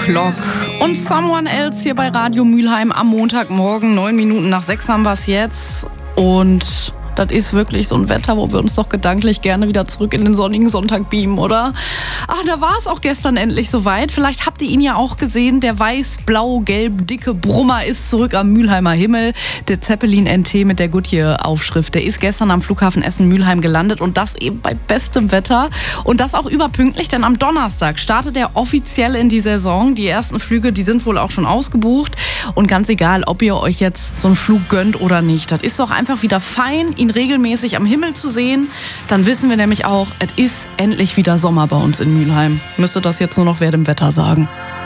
O'Clock und Someone Else hier bei Radio Mülheim am Montagmorgen. 9 Minuten nach 6 haben wir es jetzt. Und das ist wirklich so ein Wetter, wo wir uns doch gedanklich gerne wieder zurück in den sonnigen Sonntag beamen, oder? Ach, da war es auch gestern endlich soweit. Vielleicht habt ihr ihn ja auch gesehen. Der weiß-blau-gelb dicke Brummer ist zurück am Mülheimer Himmel. Der Zeppelin NT mit der Goodyear-Aufschrift. Der ist gestern am Flughafen Essen-Mülheim gelandet und das eben bei bestem Wetter. Und das auch überpünktlich, denn am Donnerstag startet er offiziell in die Saison. Die ersten Flüge, die sind wohl auch schon ausgebucht. Und ganz egal, ob ihr euch jetzt so einen Flug gönnt oder nicht, das ist doch einfach wieder fein, ihn regelmäßig am Himmel zu sehen. Dann wissen wir nämlich auch, es ist endlich wieder Sommer bei uns in Mülheim. Müsste das jetzt nur noch wer dem Wetter sagen.